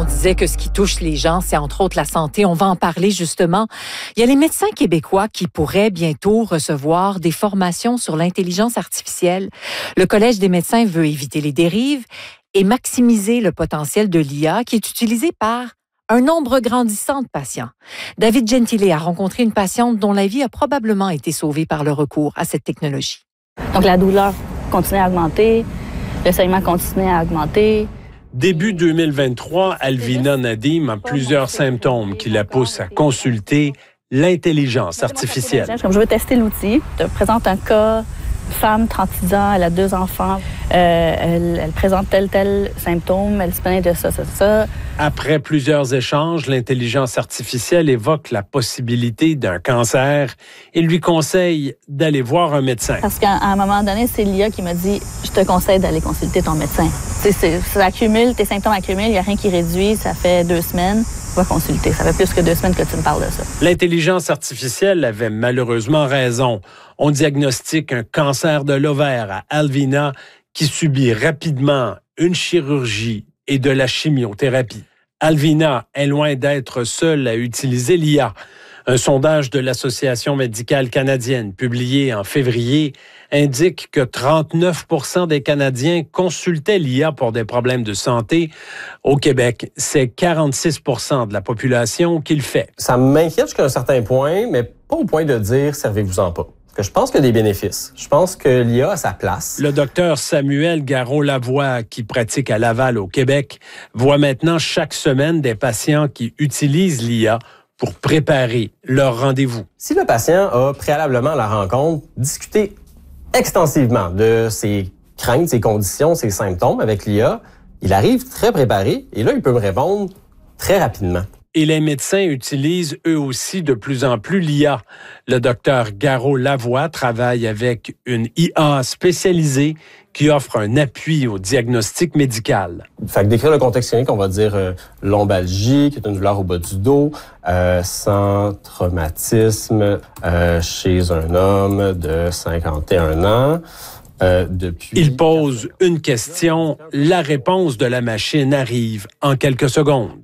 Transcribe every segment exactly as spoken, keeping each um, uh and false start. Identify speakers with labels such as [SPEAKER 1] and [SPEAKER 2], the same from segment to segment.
[SPEAKER 1] disait que ce qui touche les gens, c'est entre autres la santé. On va en parler justement. Il y a les médecins québécois qui pourraient bientôt recevoir des formations sur l'intelligence artificielle. Le Collège des médecins veut éviter les dérives et maximiser le potentiel de l'I A qui est utilisé par un nombre grandissant de patients. David Gentile a rencontré une patiente dont la vie a probablement été sauvée par le recours à cette technologie.
[SPEAKER 2] Donc la douleur continue à augmenter, le saignement continue à augmenter.
[SPEAKER 3] Début deux mille vingt-trois, Alvina Nadim a plusieurs symptômes qui la poussent à consulter l'intelligence artificielle.
[SPEAKER 2] Comme je veux tester l'outil, je te présente un cas, femme, trente-six ans, elle a deux enfants, euh, elle, elle présente tel, tel symptôme, elle se plaint de ça, ça, ça.
[SPEAKER 3] Après plusieurs échanges, l'intelligence artificielle évoque la possibilité d'un cancer et lui conseille d'aller voir un médecin.
[SPEAKER 2] Parce qu'à un moment donné, c'est l'I A qui m'a dit « Je te conseille d'aller consulter ton médecin. » C'est, c'est, ça accumule, tes symptômes accumulent, il n'y a rien qui réduit, ça fait deux semaines. Va consulter. Ça fait plus que deux semaines que tu me parles de ça.
[SPEAKER 3] L'intelligence artificielle avait malheureusement raison. On diagnostique un cancer de l'ovaire à Alvina qui subit rapidement une chirurgie et de la chimiothérapie. Alvina est loin d'être seule à utiliser l'I A. Un sondage de l'Association médicale canadienne publié en février indique que trente-neuf pour cent des Canadiens consultaient l'I A pour des problèmes de santé. Au Québec, c'est quarante-six pour cent de la population qui le fait.
[SPEAKER 4] Ça m'inquiète jusqu'à un certain point, mais pas au point de dire « servez-vous-en pas ». Que je pense qu'il y a des bénéfices. Je pense que l'I A a sa place.
[SPEAKER 3] Le docteur Samuel Garot-Lavoie, qui pratique à Laval au Québec, voit maintenant chaque semaine des patients qui utilisent l'I A pour préparer leur rendez-vous.
[SPEAKER 4] Si le patient a préalablement à la rencontre discuté extensivement de ses craintes, ses conditions, ses symptômes avec l'I A, il arrive très préparé et là, il peut me répondre très rapidement.
[SPEAKER 3] Et les médecins utilisent eux aussi de plus en plus l'I A. Le docteur Garot-Lavoie travaille avec une I A spécialisée qui offre un appui au diagnostic médical.
[SPEAKER 4] Fait que décrire le contexte clinique, on va dire euh, lombalgie, qui est une douleur au bas du dos, euh, sans traumatisme euh, chez un homme de cinquante et un ans. Euh, depuis...
[SPEAKER 3] Il pose une question, la réponse de la machine arrive en quelques secondes.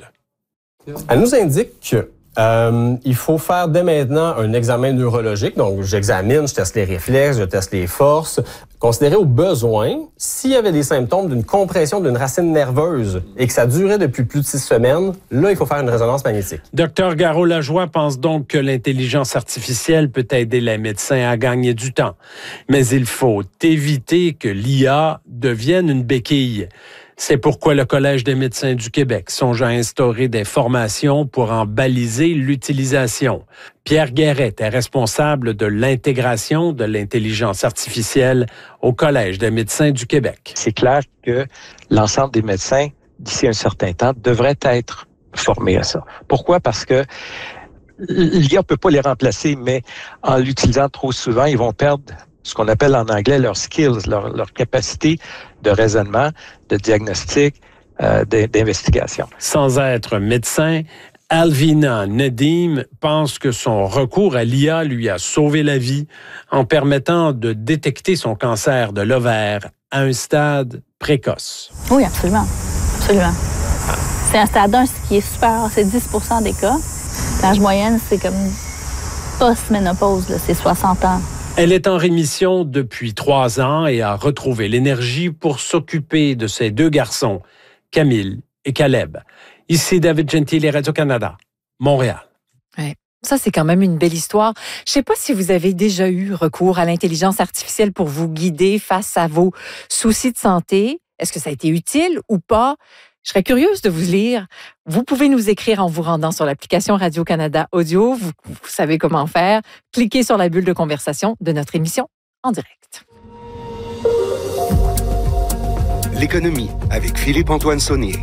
[SPEAKER 4] Elle nous indique que euh, il faut faire dès maintenant un examen neurologique. Donc, j'examine, je teste les réflexes, je teste les forces. Considérer au besoin, s'il y avait des symptômes d'une compression d'une racine nerveuse et que ça durait depuis plus de six semaines, là, il faut faire une résonance magnétique.
[SPEAKER 3] Docteur Garot-Lavoie pense donc que l'intelligence artificielle peut aider les médecins à gagner du temps. Mais il faut éviter que l'I A devienne une béquille. C'est pourquoi le Collège des médecins du Québec songe à instaurer des formations pour en baliser l'utilisation. Pierre Guéret est responsable de l'intégration de l'intelligence artificielle au Collège des médecins du Québec.
[SPEAKER 5] C'est clair que l'ensemble des médecins, d'ici un certain temps, devraient être formés à ça. Pourquoi? Parce que l'I A ne peut pas les remplacer, mais en l'utilisant trop souvent, ils vont perdre ce qu'on appelle en anglais leurs skills, leur, leur capacité de raisonnement, de diagnostic, euh, d'investigation.
[SPEAKER 3] Sans être médecin, Alvina Nadim pense que son recours à l'I A lui a sauvé la vie en permettant de détecter son cancer de l'ovaire à un stade précoce.
[SPEAKER 2] Oui, absolument. Absolument. C'est un stade un, ce qui est super, c'est dix pour cent des cas. L'âge moyenne, c'est comme post-ménopause, là, c'est soixante ans.
[SPEAKER 3] Elle est en rémission depuis trois ans et a retrouvé l'énergie pour s'occuper de ses deux garçons, Camille et Caleb. Ici David Gentile, Radio-Canada, Montréal.
[SPEAKER 1] Ouais. Ça, c'est quand même une belle histoire. Je ne sais pas si vous avez déjà eu recours à l'intelligence artificielle pour vous guider face à vos soucis de santé. Est-ce que ça a été utile ou pas? Je serais curieuse de vous lire. Vous pouvez nous écrire en vous rendant sur l'application Radio-Canada Audio. Vous, vous savez comment faire. Cliquez sur la bulle de conversation de notre émission en direct.
[SPEAKER 6] L'économie avec Philippe-Antoine Saunier.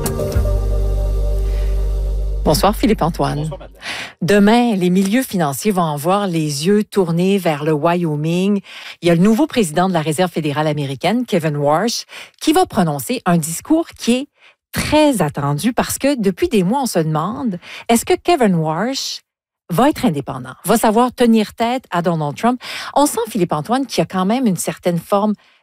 [SPEAKER 1] Bonsoir Philippe-Antoine.
[SPEAKER 3] Bonsoir, madame.
[SPEAKER 1] Demain, les milieux financiers vont avoir les yeux tournés vers le Wyoming. Il y a le nouveau président de la Réserve fédérale américaine, Kevin Warsh, qui va prononcer un discours qui est très attendu parce que depuis des mois, on se demande, est-ce que Kevin Warsh va être indépendant, va savoir tenir tête à Donald Trump? On sent, Philippe-Antoine, qu'il y a quand même une certaine forme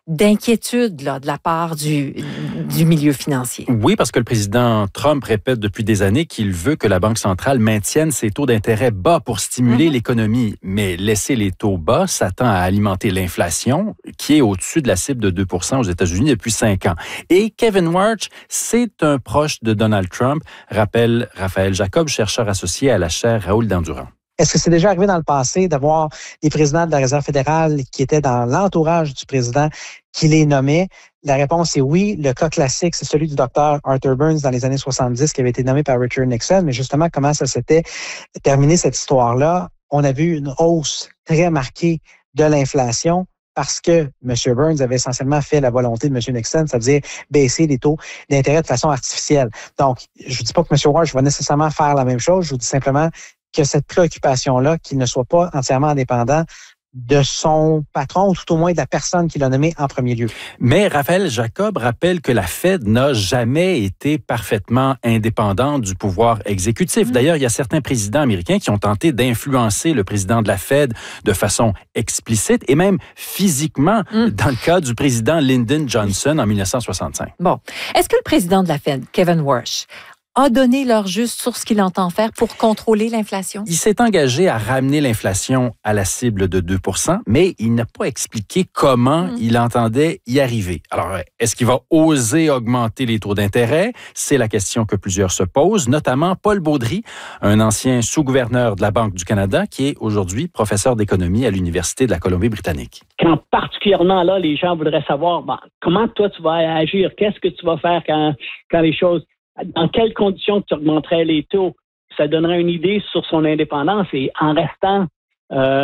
[SPEAKER 1] d'inquiétude là, de la part du, du milieu financier.
[SPEAKER 7] Oui, parce que le président Trump répète depuis des années qu'il veut que la Banque centrale maintienne ses taux d'intérêt bas pour stimuler mm-hmm. l'économie. Mais laisser les taux bas, ça tend à alimenter l'inflation, qui est au-dessus de la cible de deux pour cent aux États-Unis depuis cinq ans. Et Kevin Warsh, c'est un proche de Donald Trump, rappelle Raphaël Jacob, chercheur associé à la chaire Raoul Dandurand.
[SPEAKER 8] Est-ce que c'est déjà arrivé dans le passé d'avoir des présidents de la Réserve fédérale qui étaient dans l'entourage du président qui les nommait? La réponse est oui. Le cas classique, c'est celui du docteur Arthur Burns dans les années soixante-dix qui avait été nommé par Richard Nixon. Mais justement, comment ça s'était terminé cette histoire-là? On a vu une hausse très marquée de l'inflation parce que M. Burns avait essentiellement fait la volonté de M. Nixon, c'est-à-dire baisser les taux d'intérêt de façon artificielle. Donc, je ne dis pas que M. Warsh va nécessairement faire la même chose. Je vous dis simplement que cette préoccupation-là, qu'il ne soit pas entièrement indépendant de son patron, ou tout au moins de la personne qui l'a nommé en premier lieu.
[SPEAKER 7] Mais Raphaël Jacob rappelle que la Fed n'a jamais été parfaitement indépendante du pouvoir exécutif. Mmh. D'ailleurs, il y a certains présidents américains qui ont tenté d'influencer le président de la Fed de façon explicite et même physiquement, mmh. dans le cas du président Lyndon Johnson en dix-neuf cent soixante-cinq.
[SPEAKER 1] Bon. Est-ce que le président de la Fed, Kevin Warsh, a donné l'heure juste sur ce qu'il entend faire pour contrôler l'inflation?
[SPEAKER 7] Il s'est engagé à ramener l'inflation à la cible de deux pour cent, mais il n'a pas expliqué comment mmh. il entendait y arriver. Alors, est-ce qu'il va oser augmenter les taux d'intérêt? C'est la question que plusieurs se posent, notamment Paul Baudry, un ancien sous-gouverneur de la Banque du Canada, qui est aujourd'hui professeur d'économie à l'Université de la Colombie-Britannique.
[SPEAKER 9] Quand particulièrement là, les gens voudraient savoir bon, comment toi tu vas agir, qu'est-ce que tu vas faire quand, quand les choses... Dans quelles conditions tu augmenterais les taux? Ça donnerait une idée sur son indépendance et en restant euh,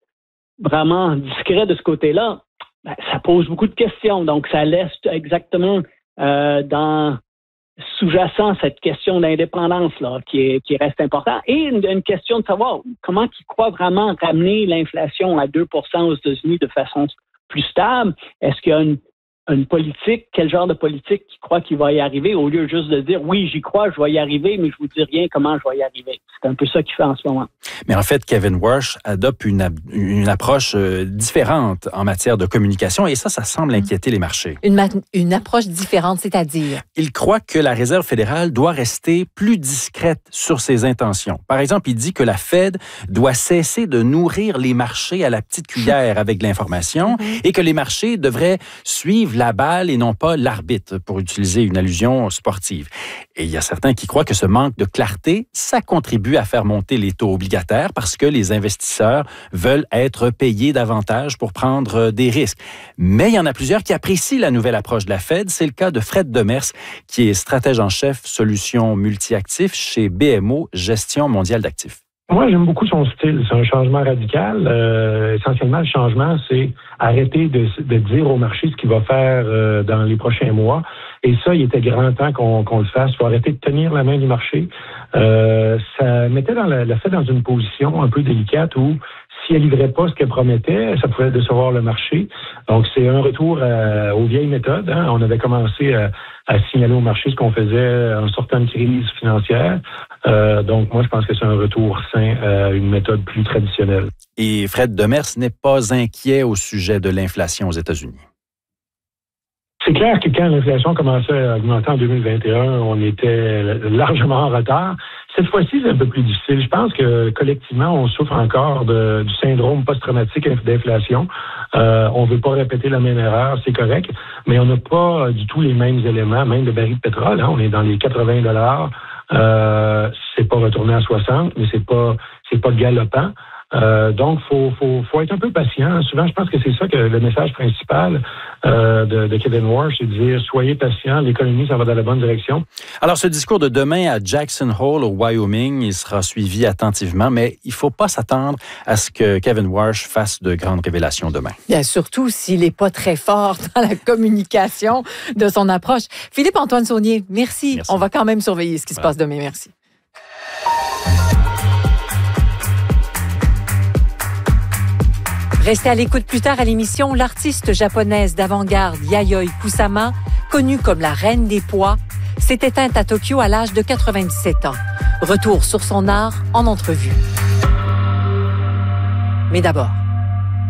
[SPEAKER 9] vraiment discret de ce côté-là, ben, ça pose beaucoup de questions. Donc, ça laisse exactement euh, dans sous-jacent cette question d'indépendance là, qui, est, qui reste importante. Et une, une question de savoir comment il croit vraiment ramener l'inflation à deux pour cent aux États-Unis de façon plus stable. Est-ce qu'il y a une une politique, quel genre de politique qui croit qu'il va y arriver, au lieu juste de dire « oui, j'y crois, je vais y arriver, mais je vous dis rien comment je vais y arriver ». C'est un peu ça qu'il fait en ce moment.
[SPEAKER 7] Mais en fait, Kevin Warsh adopte une, une approche différente en matière de communication et ça, ça semble inquiéter les marchés.
[SPEAKER 1] Une, ma- une approche différente, c'est-à-dire?
[SPEAKER 7] Il croit que la Réserve fédérale doit rester plus discrète sur ses intentions. Par exemple, il dit que la Fed doit cesser de nourrir les marchés à la petite cuillère avec de l'information mm-hmm. et que les marchés devraient suivre la balle et non pas l'arbitre, pour utiliser une allusion sportive. Et il y a certains qui croient que ce manque de clarté, ça contribue à faire monter les taux obligataires parce que les investisseurs veulent être payés davantage pour prendre des risques. Mais il y en a plusieurs qui apprécient la nouvelle approche de la Fed. C'est le cas de Fred Demers, qui est stratège en chef solutions multi-actifs chez B M O Gestion mondiale d'actifs.
[SPEAKER 10] Moi, j'aime beaucoup son style. C'est un changement radical. Euh, essentiellement, le changement, c'est arrêter de, de dire au marché ce qu'il va faire euh, dans les prochains mois. Et ça, il était grand temps qu'on, qu'on le fasse. Il faut arrêter de tenir la main du marché. Euh, ça mettait dans la, la Fed dans une position un peu délicate où si elle livrait pas ce qu'elle promettait, ça pouvait décevoir le marché. Donc, c'est un retour à, aux vieilles méthodes. Hein. On avait commencé à, à signaler au marché ce qu'on faisait en sortant de crise financière. Euh, donc, moi, je pense que c'est un retour sain à une méthode plus traditionnelle.
[SPEAKER 7] Et Fred Demers n'est pas inquiet au sujet de l'inflation aux États-Unis.
[SPEAKER 10] C'est clair que quand l'inflation commençait à augmenter en deux mille vingt et un, on était largement en retard. Cette fois-ci, c'est un peu plus difficile. Je pense que collectivement, on souffre encore de, du syndrome post-traumatique d'inflation. Euh, on ne veut pas répéter la même erreur, c'est correct, mais on n'a pas du tout les mêmes éléments, même le baril de pétrole. Hein, on est dans les quatre-vingts dollars. Euh, c'est pas retourné à soixante, mais c'est pas c'est pas galopant. Euh, donc, faut, faut, faut être un peu patient. Souvent, je pense que c'est ça que le message principal euh, de, de Kevin Warsh, c'est de dire soyez patient, l'économie, ça va dans la bonne direction.
[SPEAKER 7] Alors, ce discours de demain à Jackson Hole, au Wyoming, il sera suivi attentivement, mais il ne faut pas s'attendre à ce que Kevin Warsh fasse de grandes révélations demain.
[SPEAKER 1] Bien, surtout s'il n'est pas très fort dans la communication de son approche. Philippe-Antoine Saunier, merci. merci. On va quand même surveiller ce qui voilà. se passe demain. Merci. Restez à l'écoute plus tard à l'émission. L'artiste japonaise d'avant-garde Yayoi Kusama, connue comme la reine des poids, s'est éteinte à Tokyo à l'âge de quatre-vingt-dix-sept ans. Retour sur son art en entrevue. Mais d'abord...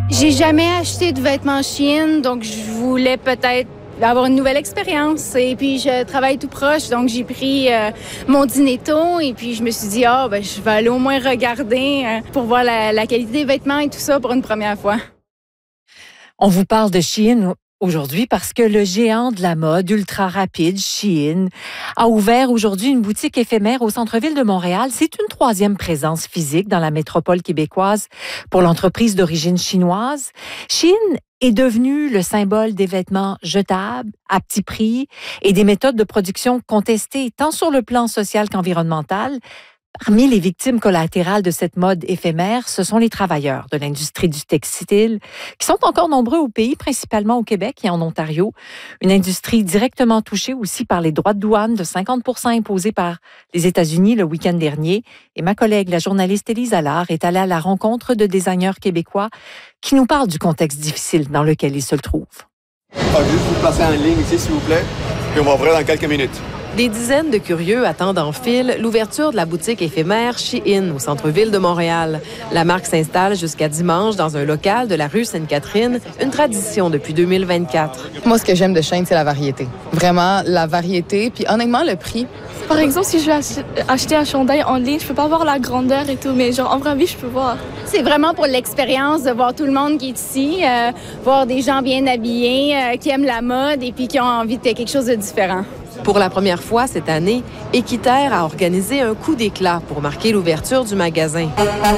[SPEAKER 11] J'ai jamais acheté de vêtements Shein, donc je voulais peut-être avoir une nouvelle expérience. Et puis, je travaille tout proche, donc j'ai pris euh, mon dîner tôt et puis je me suis dit, ah, oh, ben, je vais aller au moins regarder euh, pour voir la, la qualité des vêtements et tout ça pour une première fois.
[SPEAKER 1] On vous parle de Shein aujourd'hui parce que le géant de la mode ultra rapide, Shein, a ouvert aujourd'hui une boutique éphémère au centre-ville de Montréal. C'est une troisième présence physique dans la métropole québécoise pour l'entreprise d'origine chinoise. Shein est devenu le symbole des vêtements jetables, à petit prix et des méthodes de production contestées tant sur le plan social qu'environnemental. Parmi les victimes collatérales de cette mode éphémère, ce sont les travailleurs de l'industrie du textile, qui sont encore nombreux au pays, principalement au Québec et en Ontario. Une industrie directement touchée aussi par les droits de douane de cinquante pour cent imposés par les États-Unis le week-end dernier. Et ma collègue, la journaliste Élise Allard, est allée à la rencontre de designers québécois qui nous parlent du contexte difficile dans lequel ils se trouvent.
[SPEAKER 12] Je vais juste vous placer en ligne ici, s'il vous plaît, puis on va ouvrir dans quelques minutes.
[SPEAKER 13] Des dizaines de curieux attendent en file l'ouverture de la boutique éphémère Shein au centre-ville de Montréal. La marque s'installe jusqu'à dimanche dans un local de la rue Sainte-Catherine, une tradition depuis deux mille vingt-quatre.
[SPEAKER 14] Moi, ce que j'aime de Shein, c'est la variété. Vraiment, la variété, puis honnêtement, le prix.
[SPEAKER 15] Par exemple, si je veux acheter un chandail en ligne, je peux pas voir la grandeur et tout, mais genre en vraie vie, je peux voir.
[SPEAKER 11] C'est vraiment pour l'expérience de voir tout le monde qui est ici, euh, voir des gens bien habillés, euh, qui aiment la mode et puis qui ont envie de quelque chose de différent.
[SPEAKER 13] Pour la première fois cette année, Équiterre a organisé un coup d'éclat pour marquer l'ouverture du magasin.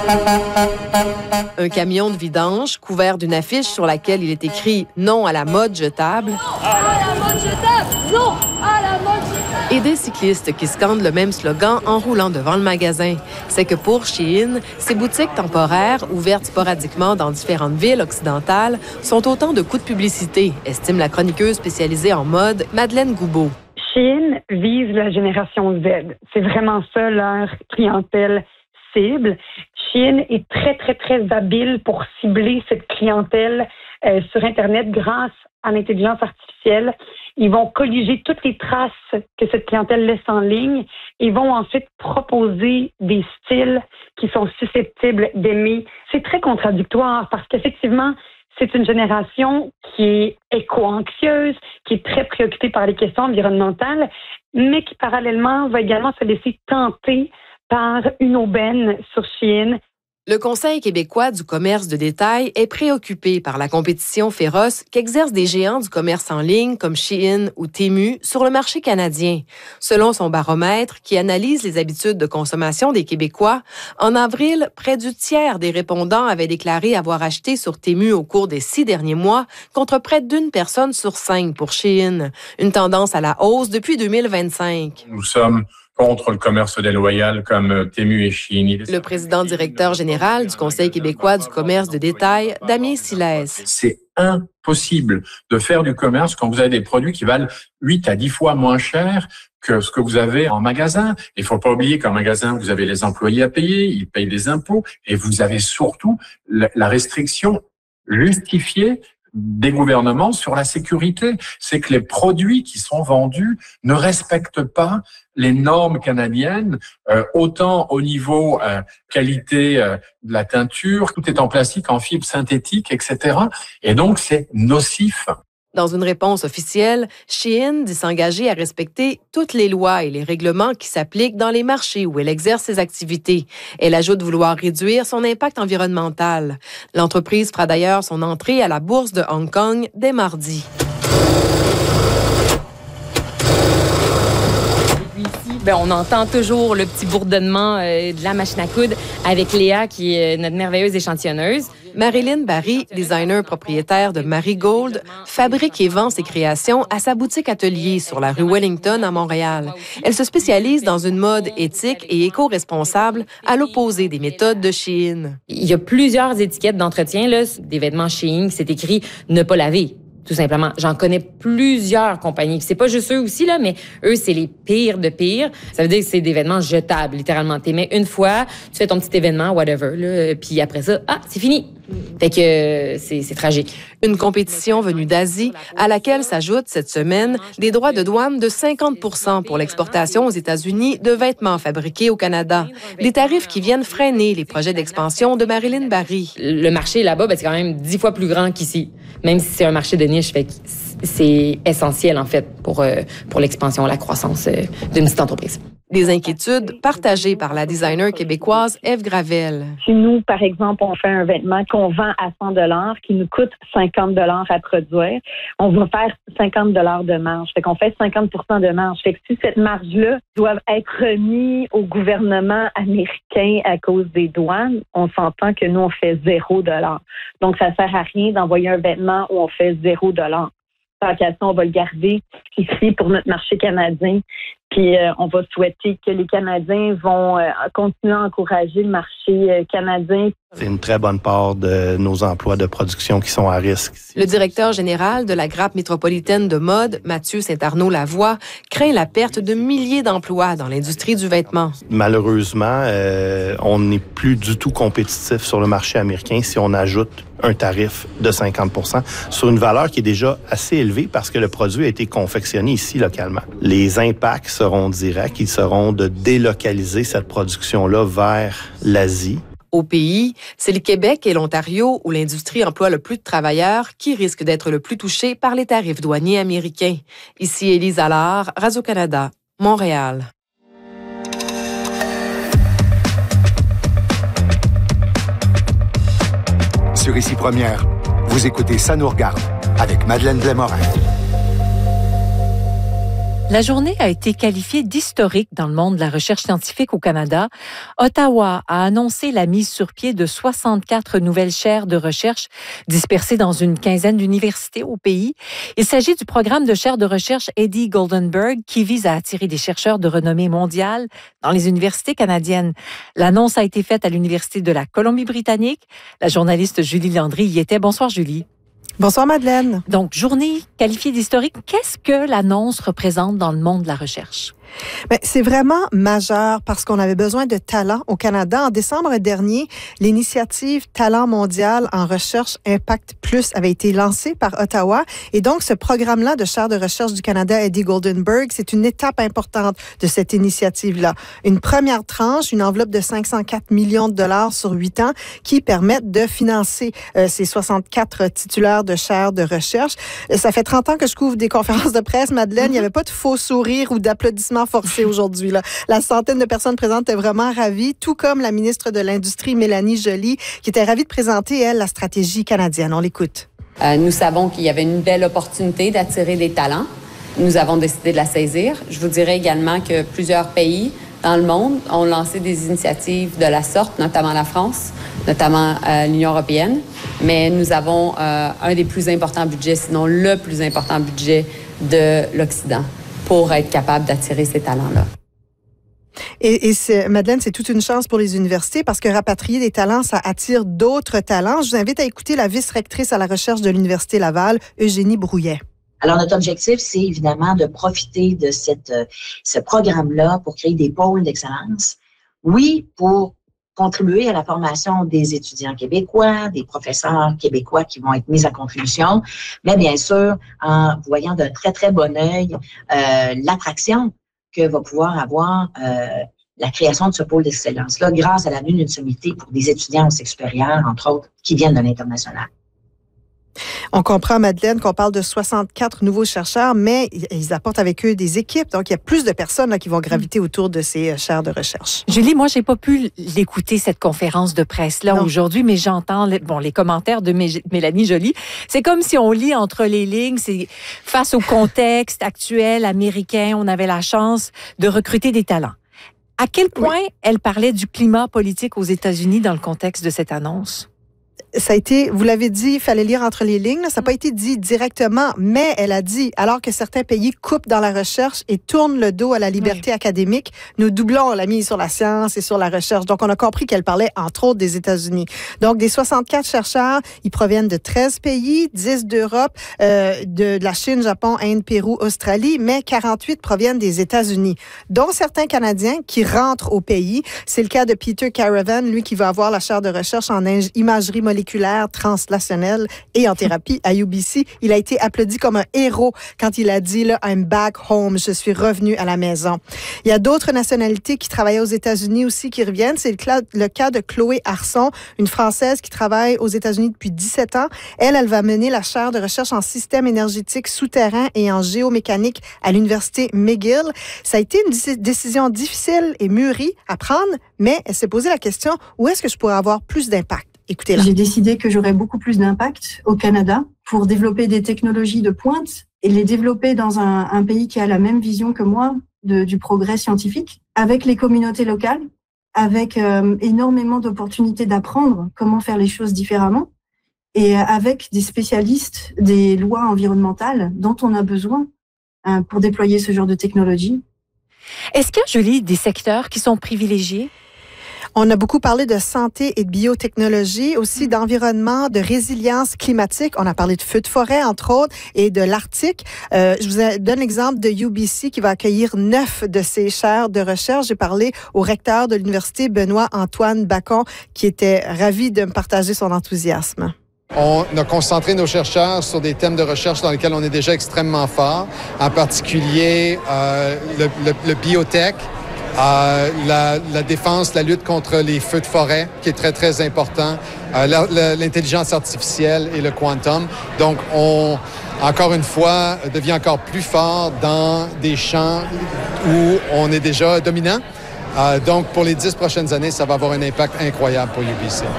[SPEAKER 13] Un camion de vidange couvert d'une affiche sur laquelle il est écrit « Non à la mode jetable ».
[SPEAKER 15] À la mode jetable! Non à la mode jetable!
[SPEAKER 13] Et des cyclistes qui scandent le même slogan en roulant devant le magasin. C'est que pour Shein, ces boutiques temporaires, ouvertes sporadiquement dans différentes villes occidentales, sont autant de coups de publicité, estime la chroniqueuse spécialisée en mode Madeleine Goubeau.
[SPEAKER 16] Shein vise la génération Z. C'est vraiment ça leur clientèle cible. Shein est très, très, très habile pour cibler cette clientèle euh, sur Internet grâce à l'intelligence artificielle. Ils vont colliger toutes les traces que cette clientèle laisse en ligne et vont ensuite proposer des styles qui sont susceptibles d'aimer. C'est très contradictoire parce qu'effectivement, c'est une génération qui est éco-anxieuse, qui est très préoccupée par les questions environnementales, mais qui parallèlement va également se laisser tenter par une aubaine sur Shein.
[SPEAKER 13] Le Conseil québécois du commerce de détail est préoccupé par la compétition féroce qu'exercent des géants du commerce en ligne comme Shein ou Temu sur le marché canadien. Selon son baromètre, qui analyse les habitudes de consommation des Québécois, en avril, près du tiers des répondants avaient déclaré avoir acheté sur Temu au cours des six derniers mois, contre près d'une personne sur cinq pour Shein. Une tendance à la hausse depuis deux mille vingt-cinq.
[SPEAKER 17] Nous sommes contre le commerce déloyal comme Temu et Shein.
[SPEAKER 13] Le président directeur général du Conseil québécois du commerce de détail, Damien Silès.
[SPEAKER 17] C'est impossible de faire du commerce quand vous avez des produits qui valent huit à dix fois moins cher que ce que vous avez en magasin. Il faut pas oublier qu'en magasin, vous avez les employés à payer, ils payent des impôts et vous avez surtout la restriction justifiée des gouvernements sur la sécurité. C'est que les produits qui sont vendus ne respectent pas les normes canadiennes, euh, autant au niveau euh, qualité euh, de la teinture, tout est en plastique, en fibre synthétique, et cetera. Et donc, c'est nocif.
[SPEAKER 13] Dans une réponse officielle, Shein dit s'engager à respecter toutes les lois et les règlements qui s'appliquent dans les marchés où elle exerce ses activités. Elle ajoute vouloir réduire son impact environnemental. L'entreprise fera d'ailleurs son entrée à la bourse de Hong Kong dès mardi.
[SPEAKER 18] Bien, on entend toujours le petit bourdonnement euh, de la machine à coudre avec Léa, qui est notre merveilleuse échantillonneuse.
[SPEAKER 13] Marilyn Barry, designer propriétaire de Marigold, fabrique et vend ses créations à sa boutique atelier sur la rue Wellington à Montréal. Elle se spécialise dans une mode éthique et éco-responsable, à l'opposé des méthodes de Shein.
[SPEAKER 18] Il y a plusieurs étiquettes d'entretien là, des vêtements Shein qui c'est écrit « ne pas laver ». Tout simplement. J'en connais plusieurs compagnies. C'est pas juste eux aussi, là, mais eux, c'est les pires de pires. Ça veut dire que c'est des vêtements jetables, littéralement. Tu mets une fois, tu fais ton petit événement, whatever, là, puis après ça, ah, c'est fini. Fait que euh, c'est, c'est tragique.
[SPEAKER 13] Une compétition venue d'Asie à laquelle s'ajoutent cette semaine des droits de douane de cinquante pour cent pour l'exportation aux États-Unis de vêtements fabriqués au Canada. Des tarifs qui viennent freiner les projets d'expansion de Marilyn Barry.
[SPEAKER 18] Le marché là-bas, ben, c'est quand même dix fois plus grand qu'ici, même si c'est un marché de niche. Fait que c'est essentiel, en fait, pour, euh, pour l'expansion, la croissance euh, d'une petite entreprise.
[SPEAKER 13] Des inquiétudes partagées par la designer québécoise Ève Gravel.
[SPEAKER 16] Si nous, par exemple, on fait un vêtement qu'on vend à cent dollars, qui nous coûte cinquante dollars à produire, on va faire cinquante dollars de marge. Fait qu'on fait cinquante pour cent de marge. Fait que si cette marge-là doit être remise au gouvernement américain à cause des douanes, on s'entend que nous, on fait zéro dollar. Donc, ça sert à rien d'envoyer un vêtement où on fait zéro dollar. Tant qu'à ça, on va le garder ici pour notre marché canadien. Puis euh, on va souhaiter que les Canadiens vont euh, continuer à encourager le marché euh, canadien.
[SPEAKER 19] C'est une très bonne part de nos emplois de production qui sont à risque.
[SPEAKER 13] Le directeur général de la grappe métropolitaine de mode, Mathieu Saint-Arnaud-Lavoie, craint la perte de milliers d'emplois dans l'industrie du vêtement.
[SPEAKER 19] Malheureusement, euh, on n'est plus du tout compétitif sur le marché américain si on ajoute un tarif de cinquante pour cent sur une valeur qui est déjà assez élevée parce que le produit a été confectionné ici localement. Les impacts seront directs, ils seront de délocaliser cette production-là vers l'Asie.
[SPEAKER 13] Au pays, c'est le Québec et l'Ontario où l'industrie emploie le plus de travailleurs qui risquent d'être le plus touchés par les tarifs douaniers américains. Ici Élise Allard, Radio-Canada, Montréal.
[SPEAKER 6] Sur Ici Première, vous écoutez Ça nous regarde avec Madeleine Blais-Morin.
[SPEAKER 1] La journée a été qualifiée d'historique dans le monde de la recherche scientifique au Canada. Ottawa a annoncé la mise sur pied de soixante-quatre nouvelles chaires de recherche dispersées dans une quinzaine d'universités au pays. Il s'agit du programme de chaires de recherche Eddie Goldenberg qui vise à attirer des chercheurs de renommée mondiale dans les universités canadiennes. L'annonce a été faite à l'Université de la Colombie-Britannique. La journaliste Julie Landry y était. Bonsoir Julie.
[SPEAKER 20] Bonsoir Madeleine.
[SPEAKER 1] Donc, journée qualifiée d'historique, qu'est-ce que l'annonce représente dans le monde de la recherche?
[SPEAKER 20] Bien, c'est vraiment majeur parce qu'on avait besoin de talents au Canada. En décembre dernier, l'initiative Talent mondial en recherche Impact Plus avait été lancée par Ottawa. Et donc, ce programme-là de chaire de recherche du Canada Eddie Goldenberg, c'est une étape importante de cette initiative-là. Une première tranche, une enveloppe de cinq cent quatre millions de dollars sur huit ans qui permettent de financer euh, ces soixante-quatre titulaires de chaire de recherche. Ça fait trente ans que je couvre des conférences de presse, Madeleine. Mm-hmm. Il n'y avait pas de faux sourires ou d'applaudissements forcé aujourd'hui. Là. La centaine de personnes présentes étaient vraiment ravies, tout comme la ministre de l'Industrie, Mélanie Joly, qui était ravie de présenter, elle, la stratégie canadienne. On l'écoute.
[SPEAKER 21] Euh, nous savons qu'il y avait une belle opportunité d'attirer des talents. Nous avons décidé de la saisir. Je vous dirais également que plusieurs pays dans le monde ont lancé des initiatives de la sorte, notamment la France, notamment euh, l'Union européenne. Mais nous avons euh, un des plus importants budgets, sinon le plus important budget de l'Occident, pour être capable d'attirer ces talents-là.
[SPEAKER 20] Et, et c'est, Madeleine, c'est toute une chance pour les universités parce que rapatrier des talents, ça attire d'autres talents. Je vous invite à écouter la vice-rectrice à la recherche de l'Université Laval, Eugénie Brouillet.
[SPEAKER 22] Alors, notre objectif, c'est évidemment de profiter de cette, ce programme-là pour créer des pôles d'excellence. Oui, pour contribuer à la formation des étudiants québécois, des professeurs québécois qui vont être mis à contribution, mais bien sûr, en voyant d'un très, très bon œil euh, l'attraction que va pouvoir avoir euh, la création de ce pôle d'excellence-là grâce à la venue d'une sommité pour des étudiants au cycle supérieur, entre autres, qui viennent de l'international.
[SPEAKER 20] On comprend, Madeleine, qu'on parle de soixante-quatre nouveaux chercheurs, mais ils apportent avec eux des équipes. Donc, il y a plus de personnes là, qui vont graviter autour de ces chaires de recherche.
[SPEAKER 1] Julie, moi, j'ai pas pu l'écouter, cette conférence de presse-là aujourd'hui, mais j'entends les, bon, les commentaires de Mé- Mélanie Joly. C'est comme si on lit entre les lignes. C'est face au contexte actuel américain, on avait la chance de recruter des talents. À quel point oui. elle parlait du climat politique aux États-Unis dans le contexte de cette annonce?
[SPEAKER 20] Ça a été, vous l'avez dit, il fallait lire entre les lignes. Là, ça n'a pas été dit directement, mais elle a dit, alors que certains pays coupent dans la recherche et tournent le dos à la liberté oui. académique, nous doublons la mise sur la science et sur la recherche. Donc, on a compris qu'elle parlait, entre autres, des États-Unis. Donc, des soixante-quatre chercheurs, ils proviennent de treize pays, dix d'Europe, euh, de, de la Chine, Japon, Inde, Pérou, Australie, mais quarante-huit proviennent des États-Unis, dont certains Canadiens qui rentrent au pays. C'est le cas de Peter Caravan, lui qui va avoir la chaire de recherche en imagerie moléculaire moléculaire translationnelle et en thérapie à U B C. Il a été applaudi comme un héros quand il a dit là, « I'm back home », je suis revenu à la maison. Il y a d'autres nationalités qui travaillaient aux États-Unis aussi qui reviennent. C'est le cas, le cas de Chloé Arson, une Française qui travaille aux États-Unis depuis dix-sept ans. Elle, elle va mener la chaire de recherche en système énergétique souterrain et en géomécanique à l'Université McGill. Ça a été une décision difficile et mûrie à prendre, mais elle s'est posé la question, où est-ce que je pourrais avoir plus d'impact? Écoutez-la.
[SPEAKER 4] J'ai décidé que j'aurais beaucoup plus d'impact au Canada pour développer des technologies de pointe et les développer dans un, un pays qui a la même vision que moi de, du progrès scientifique, avec les communautés locales, avec euh, énormément d'opportunités d'apprendre comment faire les choses différemment et avec des spécialistes des lois environnementales dont on a besoin hein, pour déployer ce genre de technologie.
[SPEAKER 1] Est-ce qu'il y a, Julie, des secteurs qui sont privilégiés?
[SPEAKER 20] On a beaucoup parlé de santé et de biotechnologie, aussi d'environnement, de résilience climatique. On a parlé de feux de forêt, entre autres, et de l'Arctique. Euh, je vous donne l'exemple de U B C qui va accueillir neuf de ces chaires de recherche. J'ai parlé au recteur de l'université, Benoît-Antoine Bacon, qui était ravi de me partager son enthousiasme.
[SPEAKER 5] On a concentré nos chercheurs sur des thèmes de recherche dans lesquels on est déjà extrêmement fort, en particulier euh, le, le, le biotech, euh, la, la défense, la lutte contre les feux de forêt, qui est très, très important, euh, la, la, l'intelligence artificielle et le quantum. Donc, on, encore une fois, devient encore plus fort dans des champs où on est déjà dominant. Euh, donc, pour les dix prochaines années, ça va avoir un impact incroyable pour U B C.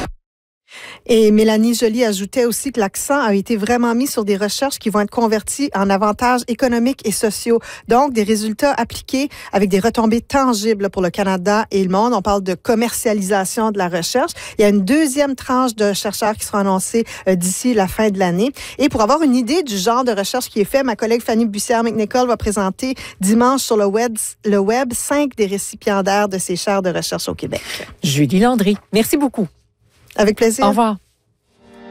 [SPEAKER 20] Et Mélanie Joly ajoutait aussi que l'accent a été vraiment mis sur des recherches qui vont être converties en avantages économiques et sociaux. Donc, des résultats appliqués avec des retombées tangibles pour le Canada et le monde. On parle de commercialisation de la recherche. Il y a une deuxième tranche de chercheurs qui sera annoncée euh, d'ici la fin de l'année. Et pour avoir une idée du genre de recherche qui est fait, ma collègue Fanny Bussière-McNichol va présenter dimanche sur le web, le web cinq des récipiendaires de ces chaires de recherche au Québec.
[SPEAKER 1] Julie Landry, merci beaucoup.
[SPEAKER 20] Avec plaisir.
[SPEAKER 1] Au revoir.